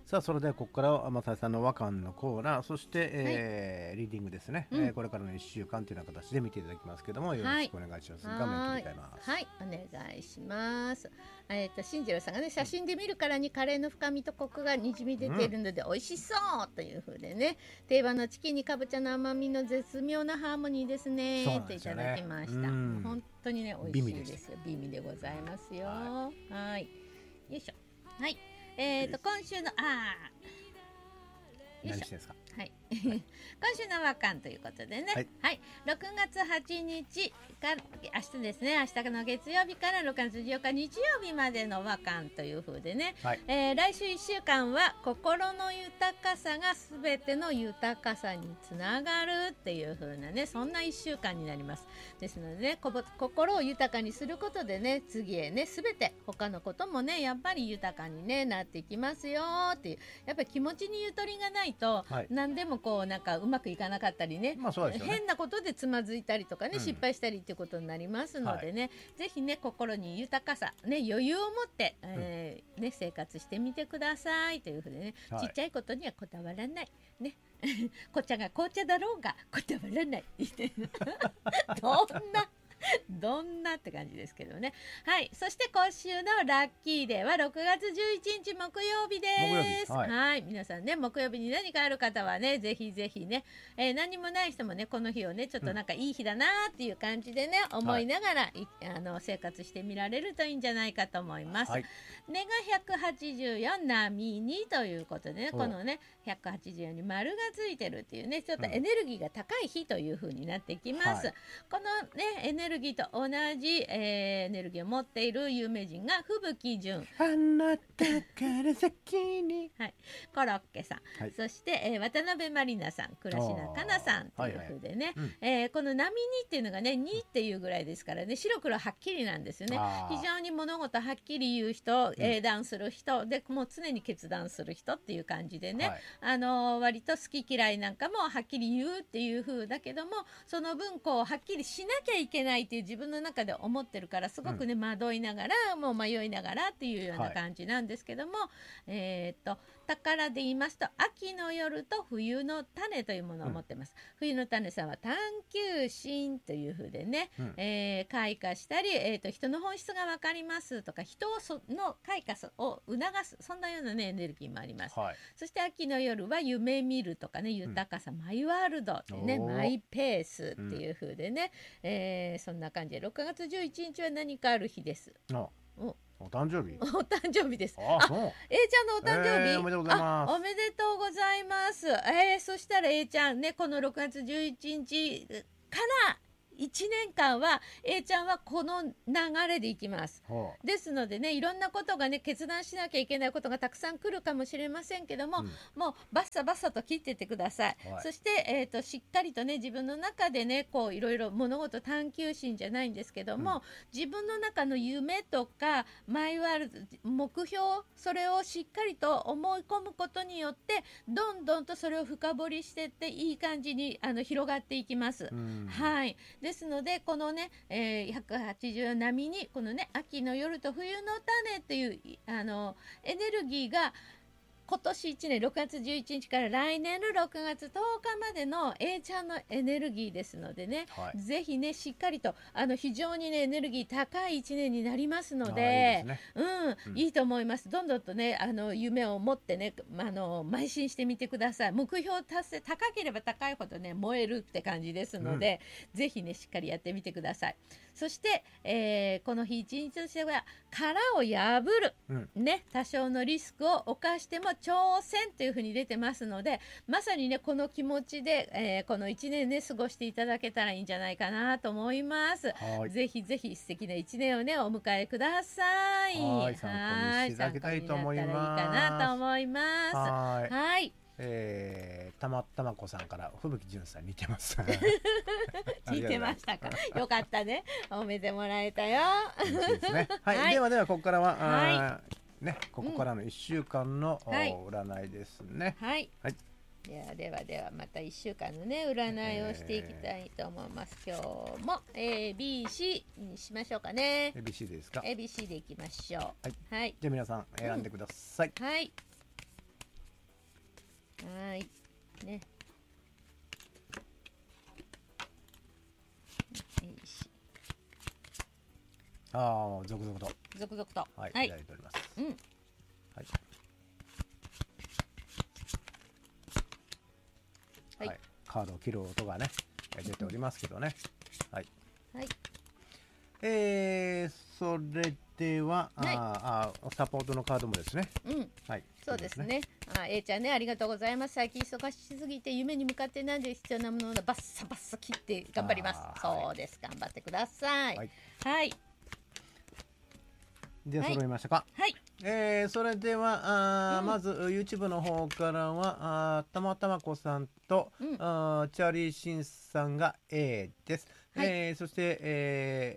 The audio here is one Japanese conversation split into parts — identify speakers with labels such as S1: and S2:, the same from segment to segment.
S1: さあそれでここからは正井さんの和漢のコーナー、そして、リーディングですね、これからの1週間というような形で見ていただきますけども、よろしくお願いします。画面切り替えます。
S2: はい、お願いします。新次郎さんがね、写真で見るからにカレーの深みとコクがにじみ出ているので、美味しそうという風でね、定番のチキンにかぼちゃの甘みの絶妙なハーモニーですねといただきました。本当にね美味しいですよ。美味でございますよ。はい、よいしょ。はい、今週の
S1: 何してんですか。
S2: はい、今週の和漢ということでね、はい、6月8日から明日ですね、明日の月曜日から6月14日日曜日までの和漢という風でね、来週1週間は心の豊かさが全ての豊かさにつながるっていう風なね、そんな1週間になります。ですのでね、心を豊かにすることでね、次へね、全て他のこともね、やっぱり豊かに、ね、なっていきますよっていう、やっぱり気持ちにゆとりがないと、何でもこうなんかうまくいかなかったりね、変なことでつまずいたりとかね、失敗したりっていうことになりますのでね、ぜひね、心に豊かさ、ね、余裕を持って、ね、生活してみてくださいというふうでね、ちっちゃいことにはこだわらないね紅茶が紅茶だろうがこだわらないどんなって感じですけどね。はい、そして今週のラッキーデーは6月11日木曜日です。はい、皆さんね、木曜日に何かある方はね、ぜひぜひね、何もない人もね、この日をね、ちょっとなんかいい日だなっていう感じでね、思いながら、生活してみられるといいんじゃないかと思います。根が184波にということでね、このね184に丸がついてるっていうね、ちょっとエネルギーが高い日という風になってきます。このねエネルギーと同じ、エネルギーを持っている有名人が吹雪純、
S1: あなたから先に、
S2: コロッケさん、そして、渡辺満里奈さん、倉科香奈さんという風でね、この波にっていうのがね2っていうぐらいですからね、白黒はっきりなんですよね。非常に物事はっきり言う人、英断する人で、もう常に決断する人っていう感じでね、割と好き嫌いなんかもはっきり言うっていう風だけども、その分こうはっきりしなきゃいけないっていう自分の中で思ってるから、すごくね、惑いながらもう迷いながらっていうような感じなんですけども、宝で言いますと秋の夜と冬の種というものを持ってます。冬の種さんは探求心という風でね、開花したり、人の本質が分かりますとか、人の開花を促す、そんなような、ね、エネルギーもあります。そして秋の夜は夢見るとかね、豊かさ、マイワールドってね、マイペースっていう風でね、そんな感じで6月11日は何かある日です。
S1: お誕生日？
S2: お誕生日です。A ちゃんのお誕生日、
S1: おめでとうございます。
S2: おめでとうございます。そしたら A ちゃんね、この6月11日から1年間は A ちゃんはこの流れでいきます。ですのでね、いろんなことがね、決断しなきゃいけないことがたくさん来るかもしれませんけども、もうバッサバッサと切ってってください。そして、しっかりとね、自分の中でね、こういろいろ物事探求心じゃないんですけども、自分の中の夢とかマイワールド、目標、それをしっかりと思い込むことによって、どんどんとそれを深掘りしていって、いい感じに広がっていきます。はい。ですのでこのね、180波にこのね秋の夜と冬の種っていうエネルギーが今年1年6月11日から来年の6月10日までの A ちゃんのエネルギーですのでね、ぜひねしっかりと非常にねエネルギー高い1年になりますので、いいと思います。どんどんとね夢を持ってね邁進してみてください。目標達成高ければ高いほどね燃えるって感じですので、ぜひねしっかりやってみてください。そして、この日一日としては殻を破る、ね、多少のリスクを冒しても挑戦というふうに出てますので、まさにねこの気持ちで、この1年ね過ごしていただけたらいいんじゃないかなと思います。ぜひぜひ素敵な1年をねお迎えください。
S1: 参考にしていただきたいと思います。
S2: 参考になったらいいかなと思います。はい。
S1: たまこさんから吹雪純さん似てます
S2: 似てましたか。よかったね、褒めてもらえたよ。
S1: ですね。はい、ではここからは、ね、ここからの1週間の占いですね。
S2: はい、ではまた1週間のね占いをしていきたいと思います。今日も ABC にしましょうかね。
S1: ABC ですか。
S2: ABC でいきましょう。
S1: はい、じゃあ皆さん選んでください。
S2: はい。 はいね。
S1: ああ、続々と。
S2: 続々と。
S1: はい、いただいております。
S2: うん。
S1: はい。
S2: はい。
S1: はい、カードを切る音がね、出ておりますけどね。はい。
S2: はい。
S1: それでは、
S2: はい、
S1: サポートのカードもですね。
S2: うん。はい。そうですね。A ちゃんね、ありがとうございます。最近忙しすぎて夢に向かって何で必要なものをバッサバッサ切って頑張ります。そうです。頑張ってください。はい。はい。
S1: で、揃いましたか。
S2: はい。
S1: それではまず YouTube の方からはたまたまこさんと、チャーリーシンさんが A です。はい、そして、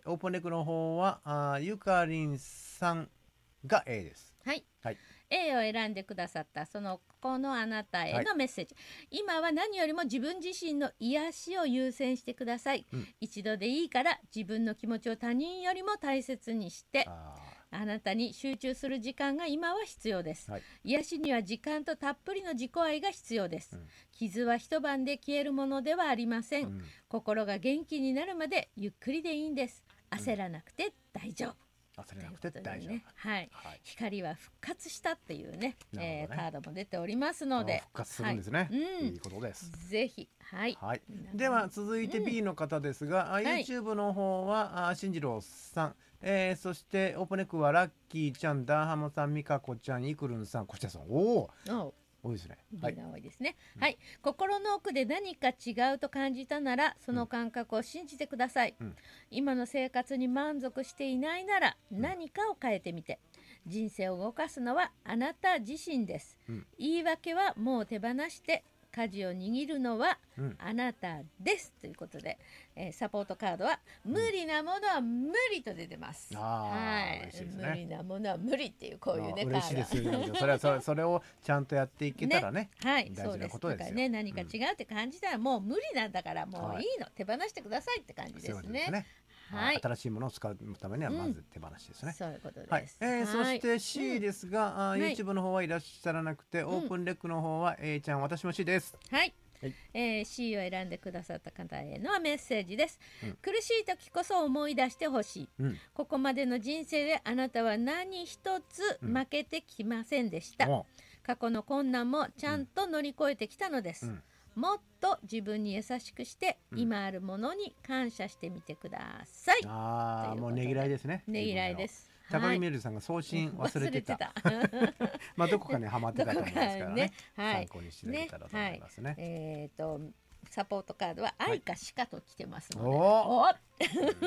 S1: オープンレックの方はゆかりんさんが A です。
S2: はい。はい、A を選んでくださったその子のあなたへのメッセージ、はい、今は何よりも自分自身の癒しを優先してください、一度でいいから自分の気持ちを他人よりも大切にしてあなたに集中する時間が今は必要です、はい、癒しには時間とたっぷりの自己愛が必要です、傷は一晩で消えるものではありません、心が元気になるまでゆっくりでいいんです。焦らなくて大丈夫、
S1: 焦らなくて大丈夫、
S2: はい、光は復活したっていうね、カードも出ておりますので
S1: 復活するんですね、いいことです。
S2: ぜひ、はい、
S1: では続いて B の方ですが、YouTube の方は進次郎さん、そしてオープンネックはラッキーちゃん、ダーハモさん、ミカコちゃん、イクルンさん、こちらさん、多いですね。
S2: 多いですね。はい、心の奥で何か違うと感じたなら、その感覚を信じてください。今の生活に満足していないなら、何かを変えてみて。人生を動かすのはあなた自身です。言い訳はもう手放して。舵を握るのはあなたです、ということで、サポートカードは無理なものは無理と出てます。はい、無理なものは無理っていうこういうね
S1: 嬉しいですよ。それをちゃんとやっていけたらね、はい、大事なことですよね。
S2: 何か違うって感じたらもう無理なんだからもういいの、手放してくださいって感じですね。
S1: はい、新しいものを使うためにはまず手放しですね。
S2: そういうことです。
S1: そして C ですが、YouTube の方はいらっしゃらなくて、オープンレックの方は A ちゃん、私も C です。
S2: はい。C を選んでくださった方へのメッセージです、苦しい時こそ思い出してほしい、ここまでの人生であなたは何一つ負けてきませんでした、過去の困難もちゃんと乗り越えてきたのです、もっと自分に優しくして、今あるものに感謝してみてください。
S1: もうねぎらいですね。
S2: ねぎらいです。
S1: 高木メルさんが送信忘れてた。まあどこかにはまってたと思いますからね。参考にしていただけたらと思いますね。
S2: サポートカードは愛かしかと来てますので、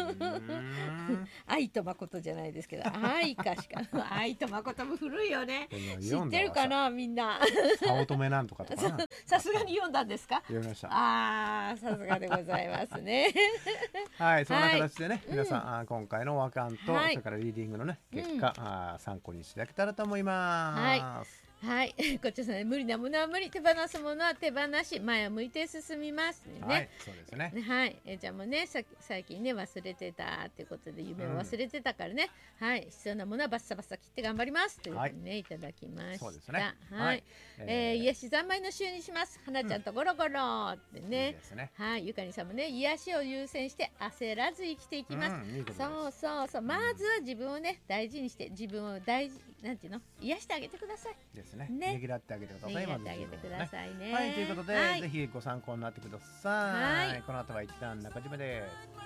S2: 愛と誠じゃないですけど、愛かしか愛と誠も古いよね。知ってるかなみんな。
S1: 早乙女なんとかとかな。
S2: さすがに読んだんですか。
S1: 読みました。
S2: さすがでございますね。
S1: はい、そんな形でね、皆さん今回の和漢とそれからリーディングのね結果参考にしていただけたらと思います。
S2: はい、こちらさん、無理なものは無理、手放すものは手放し、前を向いて進みますね。
S1: はい、そうですね。
S2: はい、じゃあもうね、最近ね忘れてたということで夢を忘れてたからね、はい、必要なものはバッサバッサ切って頑張りますというふうにね、いただきました。
S1: そうですね。
S2: はい、癒し三昧の週にします。花ちゃんとゴロゴロってね。はい、ゆかりさんもね、癒しを優先して焦らず生きていきます。そう、まずは自分をね大事にして、自分をなんていうの、癒してあげてください。
S1: ですね。ねぎらってあげてください。
S2: ねぎらってあげてくださいね。
S1: はい、ということで、ぜひご参考になってください。この後は一旦中島です。